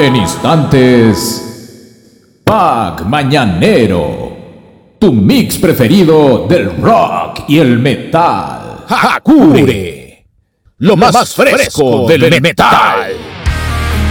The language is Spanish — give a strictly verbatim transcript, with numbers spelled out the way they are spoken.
En instantes, Pack Mañanero, tu mix preferido del rock y el metal. Hakure, lo más fresco del metal.